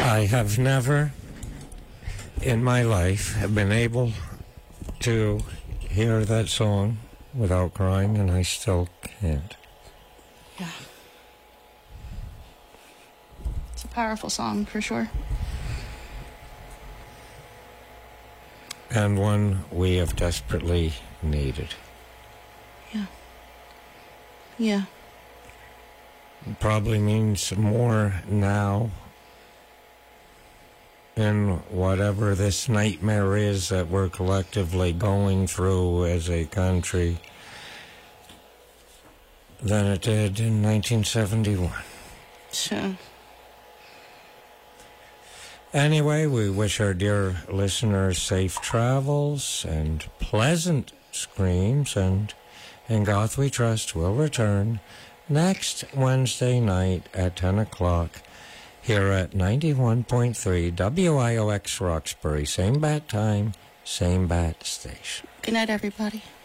I have never in my life been able to hear that song without crying, and I still can't. Yeah. It's a powerful song, for sure. And one we have desperately needed. Yeah. Yeah. It probably means more now in whatever this nightmare is that we're collectively going through as a country than it did in 1971. Sure. Anyway, we wish our dear listeners safe travels and pleasant screams, and In Goth We Trust will return next Wednesday night at 10 o'clock here at 91.3 WIOX Roxbury. Same bat time, same bat station. Good night, everybody.